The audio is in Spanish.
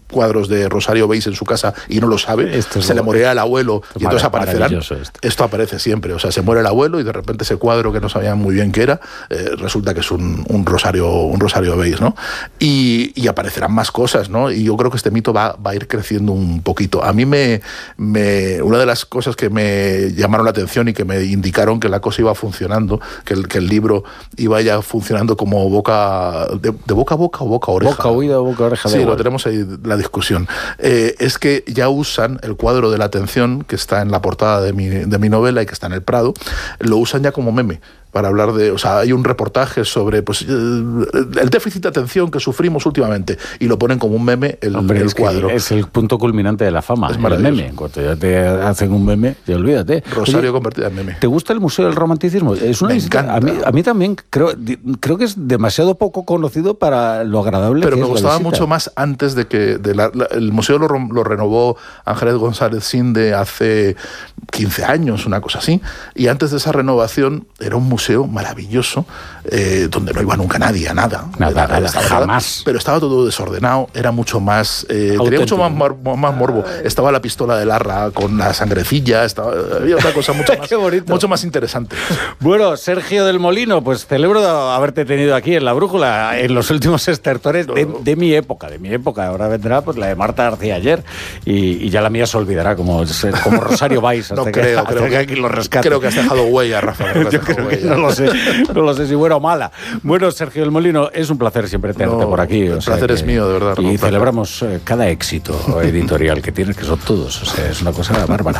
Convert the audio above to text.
cuadros de Rosario Beis en su casa y no lo sabe, se le morirá el abuelo y entonces aparecerán. Esto aparece siempre, o sea, se muere el abuelo y de repente ese cuadro que no sabían muy bien qué era, resulta que es un Rosario Beis, ¿no? Y aparecerán más cosas, ¿no? Y yo creo que este mito va a ir creciendo un poquito. A mí una de las cosas que me llamaron la atención y que me indicaron que la cosa iba funcionando, que el libro iba ya funcionando como de boca a boca o boca a oreja. Boca oída o boca a oreja. Sí, lo tenemos ahí la discusión. Es que ya usan el cuadro de la atención que está en la portada de mi novela y que está en el Prado, lo usan ya como meme. Para hablar de, o sea, hay un reportaje sobre pues, el déficit de atención que sufrimos últimamente y lo ponen como un meme el cuadro. Es el punto culminante de la fama, es el meme. En cuanto ya te hacen un meme, ya olvídate. Rosario convertida en meme. ¿Te gusta el Museo del Romanticismo? Es una Me encanta. A mí también creo que es demasiado poco conocido para lo agradable pero que es. Pero me gustaba mucho más antes de que el museo lo renovó Ángeles González Cinde hace 15 años, una cosa así, y antes de esa renovación era un museo maravilloso, donde no iba nunca nadie a nada, jamás. Pero estaba todo desordenado, era mucho más, tenía mucho más morbo. Estaba la pistola de Larra con la sangrecilla, había otra cosa mucho más interesante. Bueno, Sergio del Molino, pues celebro haberte tenido aquí en La Brújula en los últimos estertores de mi época. Ahora vendrá pues la de Marta García ayer y ya la mía se olvidará como Rosario Beis hasta que aquí lo rescate. Creo que has dejado huella, Rafa. Yo creo que no lo sé si buena o mala. Bueno, Sergio del Molino, es un placer siempre tenerte por aquí. El placer es mío, de verdad. Y celebramos cada éxito editorial que tienes, que son todos. O sea, es una cosa bárbara.